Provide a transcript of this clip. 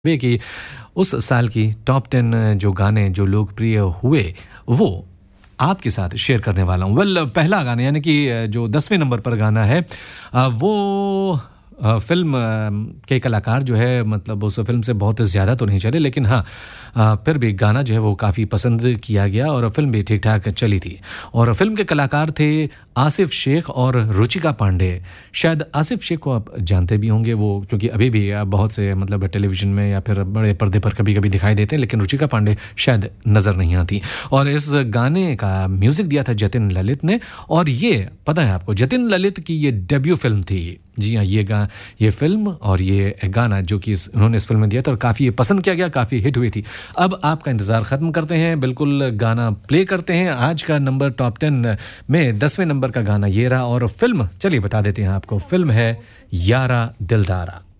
वे कि उस साल की टॉप 10 जो गाने जो लोकप्रिय हुए वो आपके साथ शेयर करने वाला हूँ। पहला गाना यानी कि जो 10वें नंबर पर गाना है वो फ़िल्म के कलाकार जो है मतलब उस फ़िल्म से बहुत ज़्यादा तो नहीं चले लेकिन हाँ फिर भी गाना जो है वो काफ़ी पसंद किया गया और फ़िल्म भी ठीक-ठाक चली थी। और फ़िल्म के कलाकार थे आसिफ़ शेख और रुचिका पांडे। शायद आसिफ़ शेख को आप जानते भी होंगे वो क्योंकि अभी भी बहुत से मतलब टेलीविज़न में या फिर बड़े पर्दे पर कभी-कभी दिखाई देते हैं लेकिन रुचिका पांडे शायद नज़र नहीं आती। और इस गाने का म्यूज़िक दिया था जतिन ललित ने और ये पता है आपको जतिन ललित की ये डेब्यू फ़िल्म थी। जी हाँ, ये फ़िल्म और ये गाना जो कि उन्होंने इस फ़िल्म में दिया था और काफ़ी पसंद किया गया, काफ़ी हिट हुई थी। अब आपका इंतज़ार ख़त्म करते हैं, बिल्कुल गाना प्ले करते हैं। आज का नंबर टॉप 10 में 10वें नंबर का गाना ये रहा और फ़िल्म चलिए बता देते हैं आपको, फ़िल्म है यारा दिलदारा।